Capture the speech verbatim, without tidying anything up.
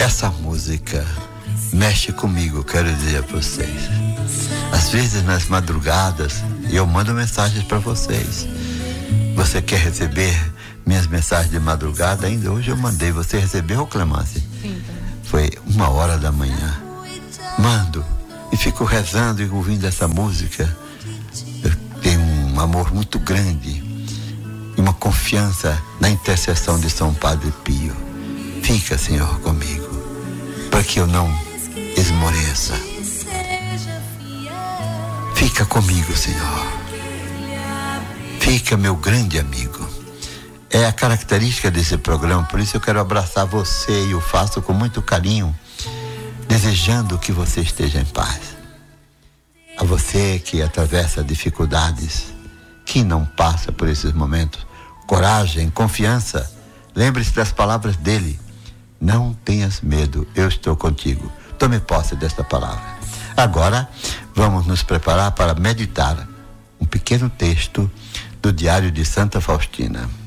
Essa música mexe comigo, quero dizer para vocês. Às vezes nas madrugadas eu mando mensagens para vocês. Você quer receber minhas mensagens de madrugada? Ainda hoje eu mandei. Você recebeu, Clemence? Sim. Foi uma hora da manhã. Mando e fico rezando e ouvindo essa música. Eu tenho um amor muito grande e uma confiança na intercessão de São Padre Pio. Fica, Senhor, comigo, para que eu não esmoreça. Fica comigo, Senhor. Fica, meu grande amigo. É a característica desse programa, por isso eu quero abraçar você e o faço com muito carinho, desejando que você esteja em paz. A você que atravessa dificuldades, que não passa por esses momentos, coragem, confiança, lembre-se das palavras dele. Não tenhas medo, eu estou contigo. Tome posse desta palavra. Agora, vamos nos preparar para meditar um pequeno texto do Diário de Santa Faustina.